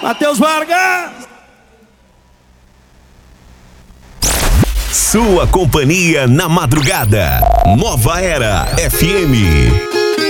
Matheus Vargas! Sua companhia na madrugada. Nova Era FM.